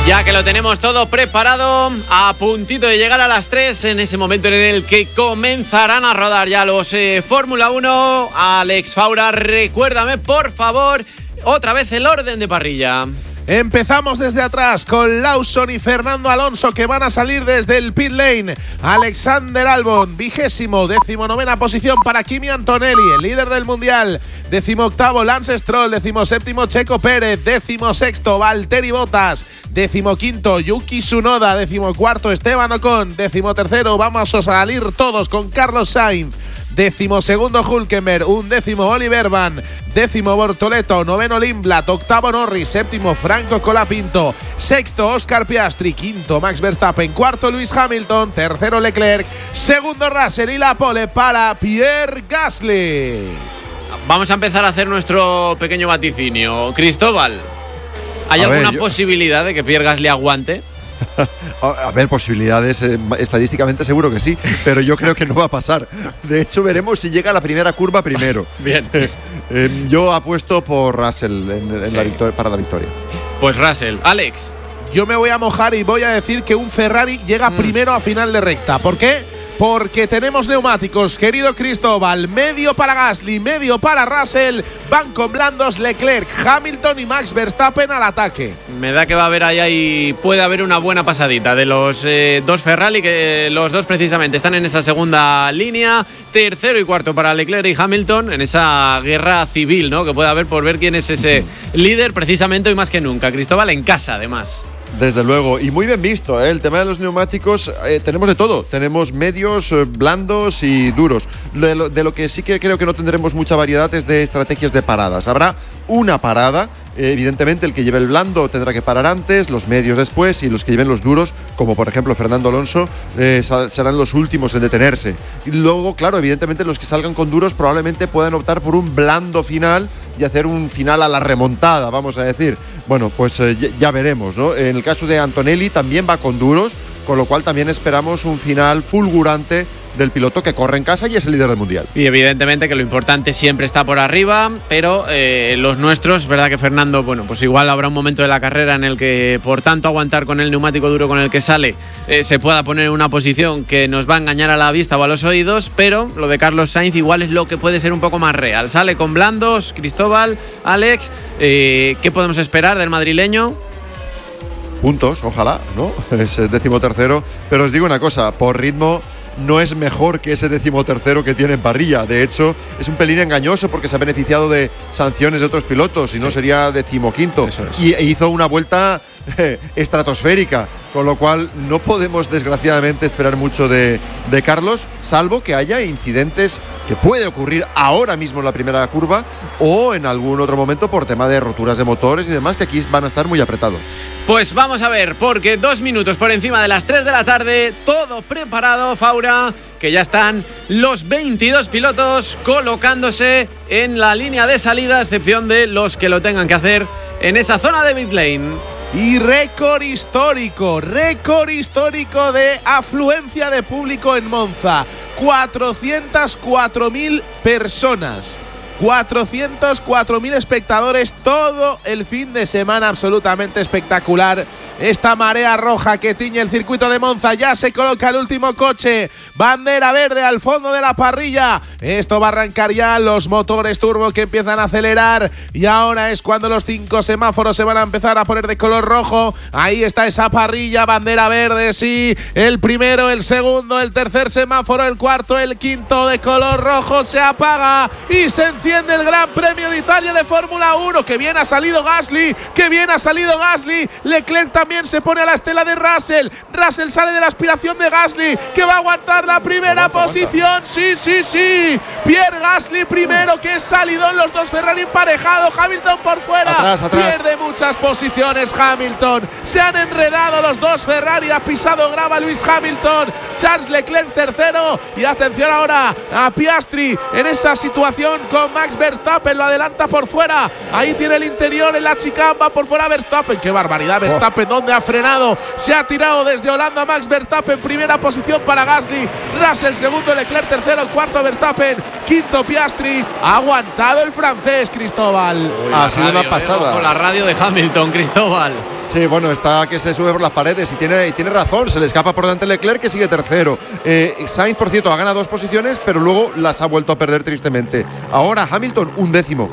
Ya que lo tenemos todo preparado, a puntito de llegar a las 3, en ese momento en el que comenzarán a rodar ya los Fórmula 1. Alex Faura, recuérdame, por favor, otra vez el orden de parrilla. Empezamos desde atrás con Lawson y Fernando Alonso, que van a salir desde el pit lane. Alexander Albon, 19ª posición para Kimi Antonelli, el líder del mundial. 18º Lance Stroll, 17º Checo Pérez, 16º Valtteri Bottas, 15º Yuki Tsunoda, 14º Esteban Ocon, 13º vamos a salir todos con Carlos Sainz, 12º Hülkenberg, 11º Oliver Van, 10º Bortoleto, 9º Lindblad, 8º Norris, 7º Franco Colapinto, 6º Oscar Piastri, 5º Max Verstappen, 4º Lewis Hamilton, 3º Leclerc, 2º Russell y la pole para Pierre Gasly. Vamos a empezar a hacer nuestro pequeño vaticinio. Cristóbal, ¿hay alguna posibilidad de que Pierre Gasly aguante? A ver, posibilidades, estadísticamente seguro que sí, pero yo creo que no va a pasar. De hecho, veremos si llega a la primera curva primero. Bien. Yo apuesto por Russell en la victoria, para la victoria. Pues Russell. Alex. Yo me voy a mojar y voy a decir que un Ferrari llega primero a final de recta. ¿Por qué? Porque tenemos neumáticos, querido Cristóbal. Medio para Gasly, medio para Russell. Van con blandos Leclerc, Hamilton y Max Verstappen al ataque. Me da que va a haber ahí, puede haber una buena pasadita de los dos Ferrari, que los dos precisamente están en esa segunda línea. Tercero y cuarto para Leclerc y Hamilton en esa guerra civil, ¿no?, que puede haber por ver quién es ese líder precisamente hoy más que nunca. Cristóbal, en casa además. Desde luego, y muy bien visto, ¿eh? El tema de los neumáticos, tenemos de todo, tenemos medios, blandos y duros. De lo que sí que creo que no tendremos mucha variedad es de estrategias de paradas. Habrá una parada, evidentemente el que lleve el blando tendrá que parar antes, los medios después, y los que lleven los duros, como por ejemplo Fernando Alonso, serán los últimos en detenerse. Y luego, claro, evidentemente los que salgan con duros probablemente puedan optar por un blando final y hacer un final a la remontada, vamos a decir. Bueno, pues ya veremos, ¿no? En el caso de Antonelli también va con duros, con lo cual también esperamos un final fulgurante del piloto que corre en casa y es el líder del mundial. Y evidentemente que lo importante siempre está por arriba, pero los nuestros, verdad que Fernando, bueno, pues igual habrá un momento de la carrera en el que por tanto aguantar con el neumático duro con el que sale, se pueda poner en una posición que nos va a engañar a la vista o a los oídos, pero lo de Carlos Sainz igual es lo que puede ser un poco más real. Sale con blandos, Cristóbal, Alex, ¿qué podemos esperar del madrileño? Puntos, ojalá, ¿no? Es el 13º, pero os digo una cosa, por ritmo no es mejor que ese 13º que tiene en parrilla. De hecho, es un pelín engañoso porque se ha beneficiado de sanciones de otros pilotos y no sería 15º. Y hizo una vuelta estratosférica, con lo cual no podemos desgraciadamente esperar mucho de Carlos, salvo que haya incidentes que puede ocurrir ahora mismo en la primera curva o en algún otro momento por tema de roturas de motores y demás, que aquí van a estar muy apretados. Pues vamos a ver, porque 2 minutos por encima de las 3 de la tarde, todo preparado, Faura, que ya están los 22 pilotos colocándose en la línea de salida, a excepción de los que lo tengan que hacer en esa zona de pit lane. Y récord histórico de afluencia de público en Monza. 404.000 personas. 404.000 espectadores, todo el fin de semana, absolutamente espectacular. Esta marea roja que tiñe el circuito de Monza, ya se coloca el último coche, bandera verde al fondo de la parrilla. Esto va a arrancar ya, los motores turbo que empiezan a acelerar, y ahora es cuando los 5 semáforos se van a empezar a poner de color rojo. Ahí está esa parrilla, bandera verde, sí, el primero, el segundo, el tercer semáforo, el cuarto, el quinto de color rojo, se apaga y se enciende el Gran Premio de Italia de Fórmula 1. Que bien ha salido Gasly, Leclerc también se pone a la estela de Russell. Russell sale de la aspiración de Gasly, que va a aguantar la primera posición. Sí. Pierre Gasly primero, que es salidón, los dos Ferrari emparejados. Hamilton por fuera. Atrás. Pierde muchas posiciones Hamilton. Se han enredado los dos Ferrari. Ha pisado grava Lewis Hamilton. Charles Leclerc tercero. Y atención ahora a Piastri en esa situación con Max Verstappen. Lo adelanta por fuera. Ahí tiene el interior en la chicane. Va por fuera Verstappen. ¡Qué barbaridad! Verstappen donde ha frenado. Se ha tirado desde Holanda Max Verstappen, primera posición para Gasly, Russell segundo, Leclerc tercero, cuarto Verstappen, quinto Piastri. Ha aguantado el francés, Cristóbal. Ha sido una pasada. Con la radio de Hamilton, Cristóbal. Sí, bueno, está que se sube por las paredes y tiene razón. Se le escapa por delante Leclerc, que sigue tercero. Sainz, por cierto, ha ganado 2 posiciones, pero luego las ha vuelto a perder tristemente. Ahora Hamilton, 1/10.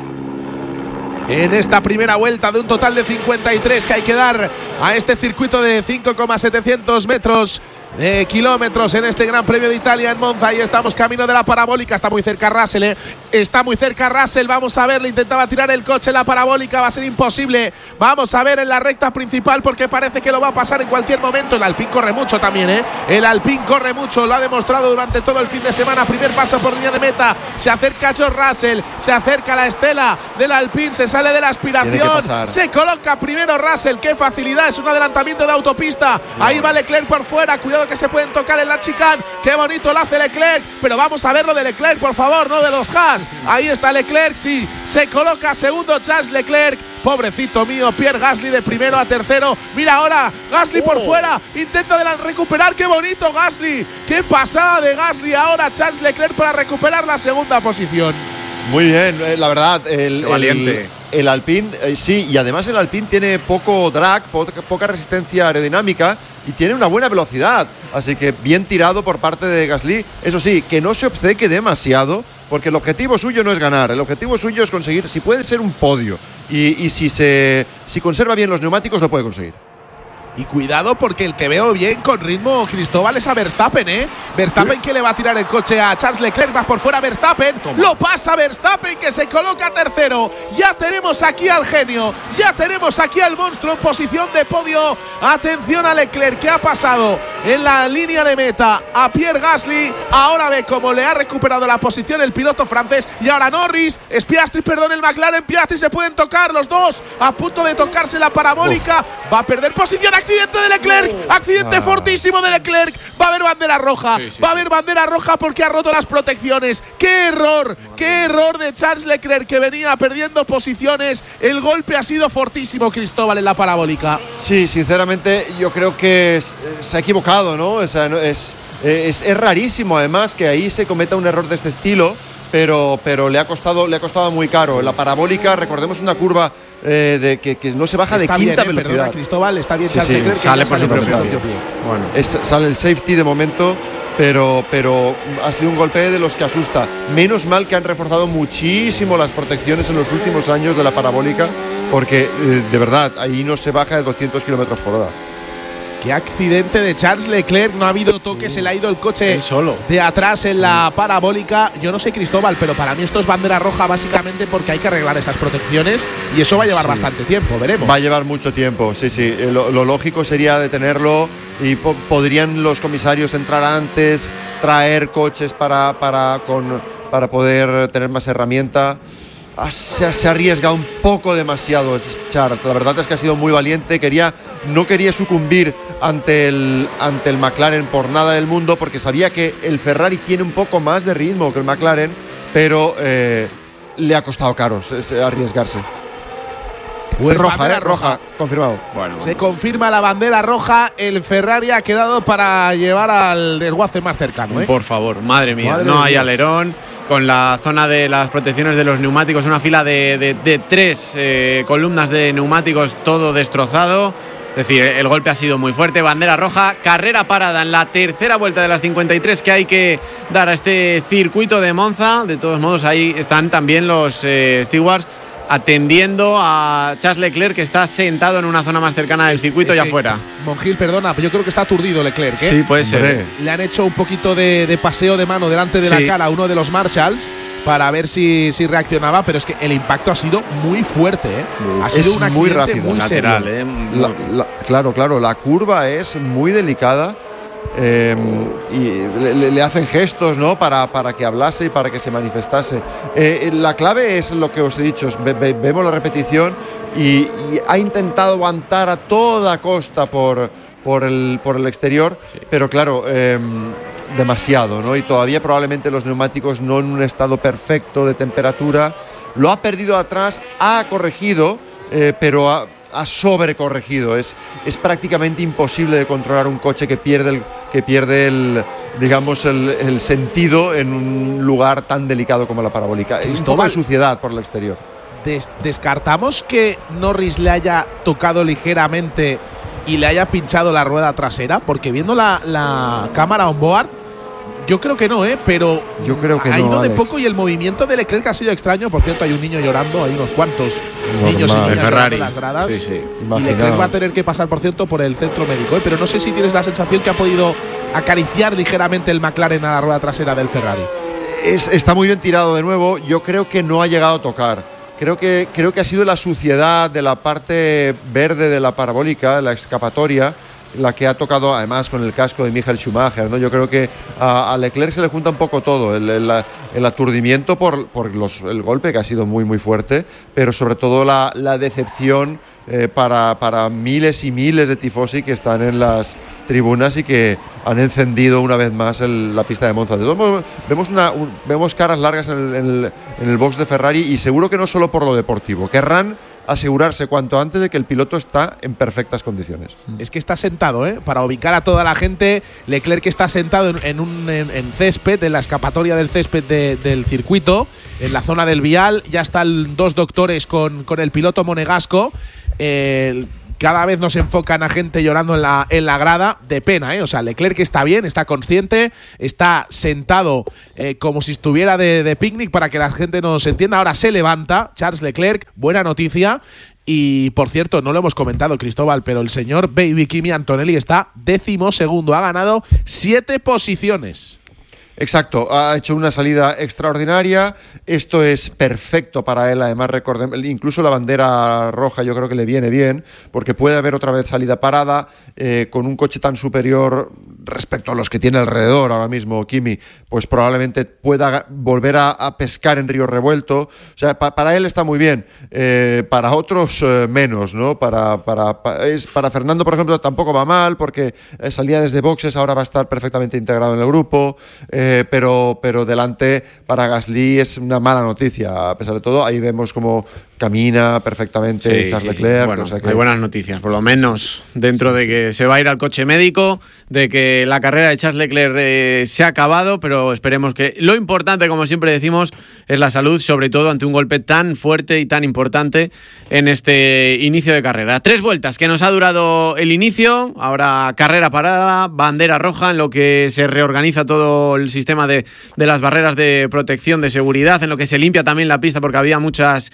En esta primera vuelta de un total de 53 que hay que dar a este circuito de 5,700 metros de kilómetros en este Gran Premio de Italia en Monza. Y estamos camino de la parabólica. Está muy cerca Russell, Está muy cerca Russell. Vamos a ver, le intentaba tirar el coche en la parabólica. Va a ser imposible. Vamos a ver en la recta principal, porque parece que lo va a pasar en cualquier momento. El Alpine corre mucho también, El Alpine corre mucho. Lo ha demostrado durante todo el fin de semana. Primer paso por línea de meta. Se acerca George Russell. Se acerca la estela del Alpine. Se sale de la aspiración. Se coloca primero Russell. Qué facilidad. Es un adelantamiento de autopista. Ahí va Leclerc por fuera. Cuidado que se pueden tocar en la chicane. Qué bonito lo hace Leclerc, pero vamos a ver lo de Leclerc, por favor, no de los Haas. Ahí está Leclerc, sí, se coloca segundo Charles Leclerc. Pobrecito mío, Pierre Gasly de primero a tercero. Mira ahora, Gasly por fuera, intenta recuperar. Qué bonito Gasly, qué pasada de Gasly ahora Charles Leclerc para recuperar la segunda posición. Muy bien, la verdad, valiente. El Alpine, sí, y además el Alpine tiene poco drag, poca resistencia aerodinámica y tiene una buena velocidad. Así que bien tirado por parte de Gasly. Eso sí, que no se obceque demasiado, porque el objetivo suyo no es ganar. El objetivo suyo es conseguir, si puede ser un podio. Y si conserva bien los neumáticos, lo puede conseguir. Y cuidado, porque el que veo bien con ritmo, Cristóbal, es a Verstappen, Verstappen que le va a tirar el coche a Charles Leclerc. Va por fuera Verstappen. Lo pasa Verstappen, que se coloca tercero. Ya tenemos aquí al genio. Ya tenemos aquí al monstruo en posición de podio. Atención a Leclerc, que ha pasado en la línea de meta a Pierre Gasly. Ahora ve cómo le ha recuperado la posición el piloto francés. Y ahora Norris, es Piastri, perdón, el McLaren. Piastri, se pueden tocar los dos. A punto de tocarse la parabólica. Va a perder posición. Accidente de Leclerc, accidente fortísimo de Leclerc. Va a haber bandera roja, va a haber bandera roja porque ha roto las protecciones. ¡Qué error! ¡Qué error de Charles Leclerc, que venía perdiendo posiciones! El golpe ha sido fortísimo, Cristóbal, en la parabólica. Sí, sinceramente yo creo que se ha equivocado, ¿no? O sea, es rarísimo además que ahí se cometa un error de este estilo, pero le ha costado muy caro. En la parabólica, recordemos una curva que no se baja está de quinta bien, velocidad. Perdona, Cristóbal, está bien Charles Leclerc, sale por su propio pie. Bueno. Sale el safety de momento, pero ha sido un golpe de los que asusta. Menos mal que han reforzado muchísimo las protecciones en los últimos años de la parabólica, porque de verdad ahí no se baja de 200 kilómetros por hora. Qué accidente de Charles Leclerc. No ha habido toque, se le ha ido el coche solo de atrás en la parabólica. Yo no sé, Cristóbal, pero para mí esto es bandera roja básicamente porque hay que arreglar esas protecciones y eso va a llevar bastante tiempo, veremos. Va a llevar mucho tiempo, sí. Lo lógico sería detenerlo y podrían los comisarios entrar antes, traer coches para poder tener más herramienta. Se ha arriesgado un poco demasiado Charles. La verdad es que ha sido muy valiente. No quería sucumbir ante el McLaren por nada del mundo, porque sabía que el Ferrari tiene un poco más de ritmo que el McLaren, pero le ha costado caro arriesgarse. Pues roja, confirmado. Bueno. Se confirma la bandera roja. El Ferrari ha quedado para llevar al desguace más cercano. Por favor, madre mía. No hay alerón. Con la zona de las protecciones de los neumáticos, una fila de 3 columnas de neumáticos, todo destrozado. Es decir, el golpe ha sido muy fuerte. Bandera roja, carrera parada en la tercera vuelta de las 53 que hay que dar a este circuito de Monza. De todos modos, ahí están también los stewards atendiendo a Charles Leclerc, que está sentado en una zona más cercana del circuito y afuera. Monjil, perdona, pero yo creo que está aturdido Leclerc. Sí, puede ser. Le han hecho un poquito de paseo de mano delante de la cara a uno de los Marshalls para ver si reaccionaba, pero es que el impacto ha sido muy fuerte. Ha sido un accidente muy rápido, muy lateral, serio. Claro, la curva es muy delicada. Y le hacen gestos, ¿no? para que hablase y para que se manifestase. La clave es lo que os he dicho. Vemos la repetición y ha intentado aguantar a toda costa por el exterior, pero claro, demasiado, ¿no? Y todavía probablemente los neumáticos no en un estado perfecto de temperatura. Lo ha perdido atrás, ha corregido, pero ha sobrecorregido. Es prácticamente imposible de controlar un coche que pierde el sentido en un lugar tan delicado como la parabólica. Es un poco de suciedad por el exterior. ¿Descartamos que Norris le haya tocado ligeramente y le haya pinchado la rueda trasera? Porque viendo la cámara on board, yo creo que no, pero yo creo que ha no, ido de Alex. poco, y el movimiento de Leclerc ha sido extraño. Por cierto, hay un niño llorando, hay unos cuantos niños y niñas llorando en las gradas. Sí. Y Leclerc va a tener que pasar, por cierto, por el centro médico, pero no sé si tienes la sensación que ha podido acariciar ligeramente el McLaren a la rueda trasera del Ferrari. Está muy bien tirado de nuevo. Yo creo que no ha llegado a tocar. Creo que ha sido la suciedad de la parte verde de la parabólica, la escapatoria, la que ha tocado además con el casco de Michael Schumacher, ¿no? Yo creo que a Leclerc se le junta un poco todo, el aturdimiento por el golpe, que ha sido muy muy fuerte, pero sobre todo la decepción para miles y miles de tifosi que están en las tribunas y que han encendido una vez más la pista de Monza. De todos modos, vemos caras largas en el box de Ferrari, y seguro que no solo por lo deportivo. Querrán asegurarse cuanto antes de que el piloto está en perfectas condiciones. Es que está sentado, para ubicar a toda la gente. Leclerc está sentado en césped, en la escapatoria del césped del circuito, en la zona del vial. Ya están dos doctores con el piloto monegasco. Cada vez nos enfocan a gente llorando en la grada, de pena, O sea, Leclerc está bien, está consciente, está sentado como si estuviera de picnic, para que la gente nos entienda. Ahora se levanta Charles Leclerc, buena noticia. Y, por cierto, no lo hemos comentado, Cristóbal, pero el señor Baby Kimi Antonelli está 12º, ha ganado 7 posiciones. Exacto, ha hecho una salida extraordinaria. Esto es perfecto para él. Además, recordemos, incluso la bandera roja yo creo que le viene bien, porque puede haber otra vez salida parada con un coche tan superior respecto a los que tiene alrededor ahora mismo Kimi, pues probablemente pueda volver a pescar en río revuelto. O sea, para él está muy bien, para otros menos, ¿no? Para Fernando, por ejemplo, tampoco va mal, porque salía desde boxes, ahora va a estar perfectamente integrado en el grupo. Pero delante para Gasly es una mala noticia. A pesar de todo, ahí vemos cómo camina perfectamente Charles Leclerc. Bueno, o sea que hay buenas noticias, por lo menos, dentro de que se va a ir al coche médico, de que la carrera de Charles Leclerc se ha acabado, pero esperemos que lo importante, como siempre decimos, es la salud, sobre todo ante un golpe tan fuerte y tan importante en este inicio de carrera. 3 vueltas que nos ha durado el inicio, ahora carrera parada, bandera roja, en lo que se reorganiza todo el sistema de las barreras de protección de seguridad, en lo que se limpia también la pista, porque había muchas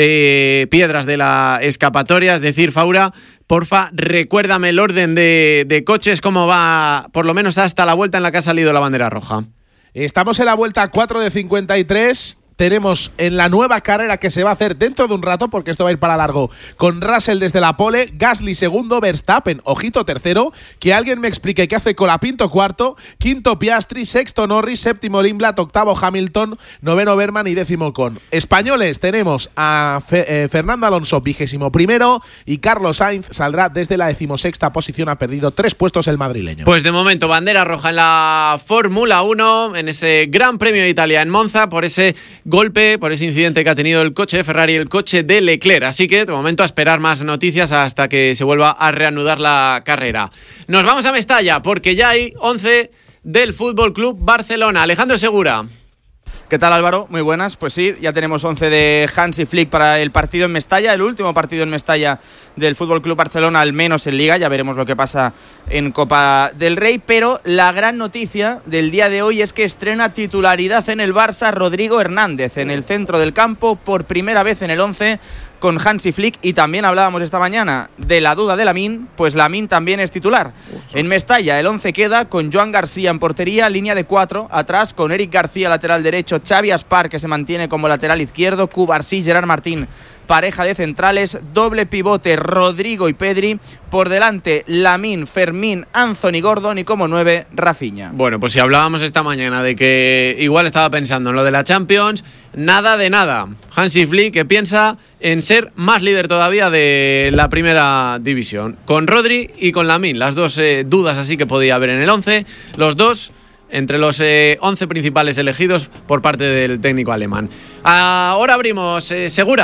piedras de la escapatoria. Es decir, Faura, porfa, recuérdame el orden de coches, cómo va, por lo menos hasta la vuelta en la que ha salido la bandera roja. Estamos en la vuelta 4 de 53. Tenemos en la nueva carrera que se va a hacer dentro de un rato, porque esto va a ir para largo, con Russell desde la pole, Gasly segundo, Verstappen, ojito, tercero, que alguien me explique qué hace Colapinto cuarto, quinto Piastri, sexto Norris, séptimo Lindblad, octavo Hamilton, noveno Berman y 10º Ocon. Españoles, tenemos a Fernando Alonso 21º, y Carlos Sainz saldrá desde la 16ª posición, ha perdido 3 puestos el madrileño. Pues de momento bandera roja en la Fórmula 1, en ese Gran Premio de Italia en Monza, por ese golpe, por ese incidente que ha tenido el coche de Ferrari y el coche de Leclerc. Así que de momento a esperar más noticias hasta que se vuelva a reanudar la carrera. Nos vamos a Mestalla, porque ya hay 11 del Fútbol Club Barcelona. Alejandro Segura. ¿Qué tal, Álvaro? Muy buenas. Pues sí, ya tenemos 11 de Hansi Flick para el partido en Mestalla, el último partido en Mestalla del Fútbol Club Barcelona, al menos en Liga. Ya veremos lo que pasa en Copa del Rey, pero la gran noticia del día de hoy es que estrena titularidad en el Barça Rodrigo Hernández en el centro del campo, por primera vez en el 11 con Hansi Flick. Y también hablábamos esta mañana de la duda de Lamine, pues Lamine también es titular. En Mestalla el 11 queda con Joan García en portería, línea de 4, atrás con Eric García lateral derecho, Xavi Aspar, que se mantiene como lateral izquierdo, Cubarsí, Gerard Martín, pareja de centrales, doble pivote Rodrigo y Pedri, por delante Lamine, Fermín, Anthony Gordon y como 9 Rafinha. Bueno, pues si hablábamos esta mañana de que igual estaba pensando en lo de la Champions, nada de nada. Hansi Flick, que piensa en ser más líder todavía de la primera división, con Rodri y con Lamine, las dos dudas así que podía haber en el 11, los dos entre los 11 principales elegidos por parte del técnico alemán. Ahora abrimos, Segura.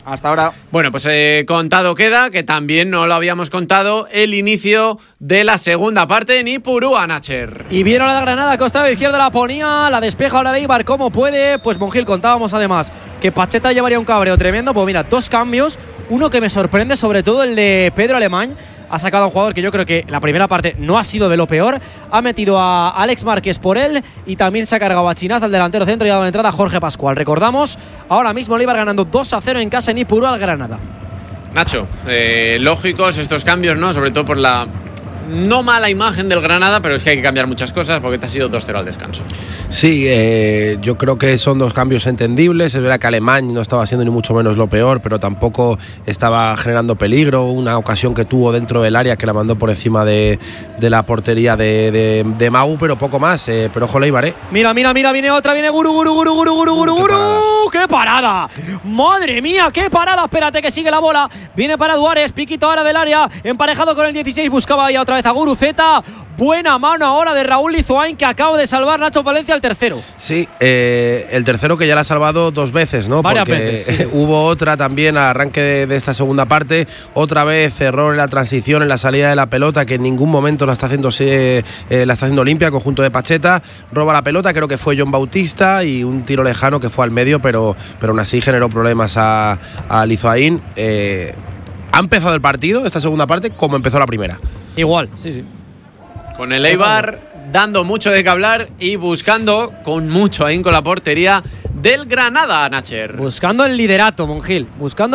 Hasta ahora. Bueno, pues contado queda, que también no lo habíamos contado, el inicio de la segunda parte en Ipurúa, Nacher. Y viene la de Granada, costado izquierdo la ponía, la despeja ahora Eibar como puede. Pues Monjil, contábamos además que Pacheta llevaría un cabreo tremendo. Pues mira, 2 cambios, uno que me sorprende, sobre todo el de Pedro Alemán. Ha sacado a un jugador que yo creo que la primera parte no ha sido de lo peor. Ha metido a Alex Márquez por él y también se ha cargado a Chinaz, al delantero centro, y ha dado de entrada a Jorge Pascual. Recordamos, ahora mismo el Eibar ganando 2-0 en casa en Ipurúa al Granada. Nacho, lógicos estos cambios, ¿no? Sobre todo por la no mala imagen del Granada, pero es que hay que cambiar muchas cosas porque te ha sido 2-0 al descanso. Sí, yo creo que son 2 cambios entendibles. Es verdad que Alemán no estaba haciendo ni mucho menos lo peor, pero tampoco estaba generando peligro. Una ocasión que tuvo dentro del área que la mandó por encima de la portería de Mau, pero poco más. Pero ojo, Eibar, Mira, viene otra, viene Guru. ¡Qué parada! ¡Madre mía, qué parada! Espérate que sigue la bola. Viene para Duárez, piquito ahora del área, emparejado con el 16, buscaba ahí otra vez a Guruceta. Buena mano ahora de Raúl Lizoain, que acaba de salvar Nacho Palencia el tercero. Sí, el tercero que ya la ha salvado 2 veces, ¿no? Varias porque veces, sí. Hubo otra también al arranque de esta segunda parte, otra vez error en la transición, en la salida de la pelota, que en ningún momento la está haciendo limpia, conjunto de Pacheta, roba la pelota, creo que fue John Bautista, y un tiro lejano que fue al medio, pero aún así generó problemas a Lizoain. Ha empezado el partido, esta segunda parte, como empezó la primera. Igual, sí. Con el Eibar dando mucho de qué hablar y buscando con mucho ahínco la portería del Granada, Nacher. Buscando el liderato, Monjil. Buscando